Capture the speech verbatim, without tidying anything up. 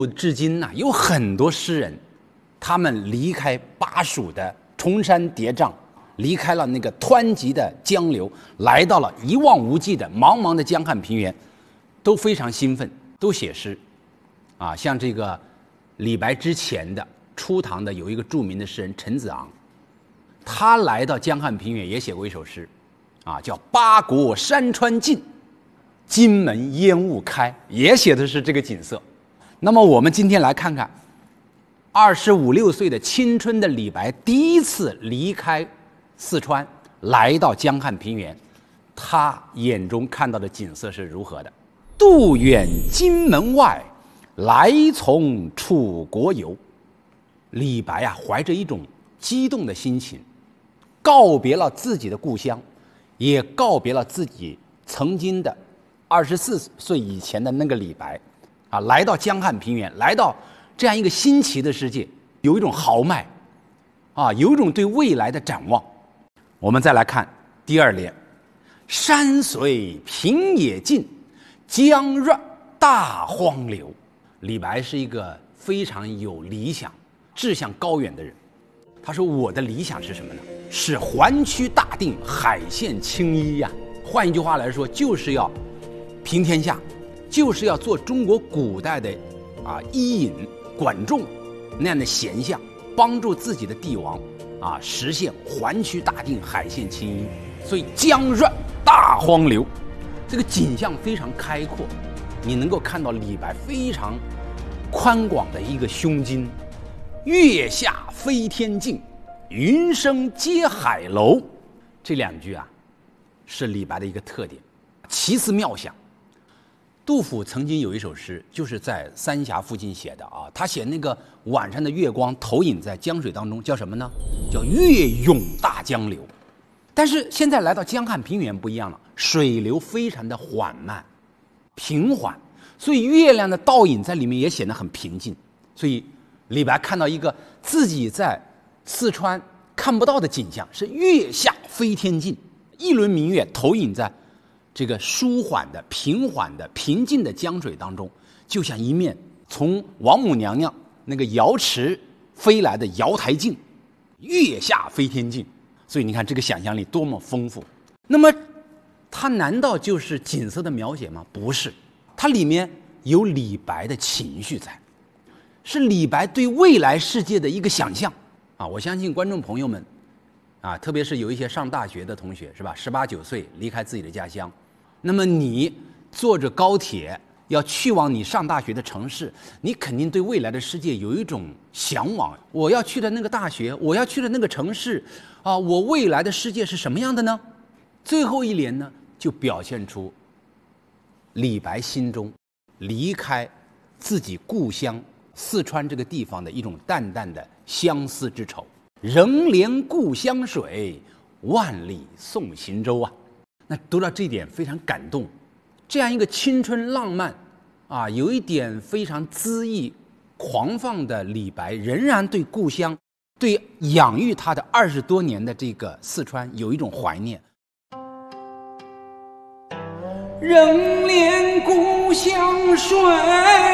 至今呢、啊，有很多诗人，他们离开巴蜀的崇山叠嶂，离开了那个湍急的江流，来到了一望无际的茫茫的江汉平原，都非常兴奋，都写诗。啊，像这个李白之前的初唐的有一个著名的诗人陈子昂，他来到江汉平原也写过一首诗，啊，叫《八国山川尽，荆门烟雾开》，也写的是这个景色。那么我们今天来看看，二十五六岁的青春的李白第一次离开四川，来到江汉平原，他眼中看到的景色是如何的？渡远荆门外，来从楚国游。李白啊，怀着一种激动的心情，告别了自己的故乡，也告别了自己曾经的二十四岁以前的那个李白。啊，来到江汉平原，来到这样一个新奇的世界，有一种豪迈，啊，有一种对未来的展望。我们再来看第二联：山随平野尽，江润大荒流。李白是一个非常有理想、志向高远的人。他说：“我的理想是什么呢？是环区大定，海县青衣呀。换一句话来说，就是要平天下。”就是要做中国古代的啊伊尹、管仲那样的贤相，帮助自己的帝王啊实现环区大定、海县青衣。所以江润大荒流，这个景象非常开阔，你能够看到李白非常宽广的一个胸襟。月下飞天镜，云生接海楼。这两句啊，是李白的一个特点，奇思妙想。杜甫曾经有一首诗，就是在三峡附近写的啊。他写那个晚上的月光投影在江水当中，叫什么呢？叫月涌大江流。但是现在来到江汉平原不一样了，水流非常的缓慢、平缓，所以月亮的倒影在里面也显得很平静。所以李白看到一个自己在四川看不到的景象，是月下飞天镜，一轮明月投影在这个舒缓的、平缓的、平静的江水当中，就像一面从王母娘娘那个瑶池飞来的瑶台镜，月下飞天镜。所以你看这个想象力多么丰富。那么它难道就是景色的描写吗？不是，它里面有李白的情绪在，是李白对未来世界的一个想象啊！我相信观众朋友们啊，特别是有一些上大学的同学，是吧？十八九岁离开自己的家乡，那么你坐着高铁要去往你上大学的城市，你肯定对未来的世界有一种向往。我要去的那个大学，我要去的那个城市，啊，我未来的世界是什么样的呢？最后一联呢，就表现出李白心中离开自己故乡四川这个地方的一种淡淡的相思之愁。仍怜故乡水，万里送行舟啊！那读到这一点非常感动。这样一个青春浪漫啊，有一点非常恣意狂放的李白，仍然对故乡、对养育他的二十多年的这个四川有一种怀念。 仍怜故乡水。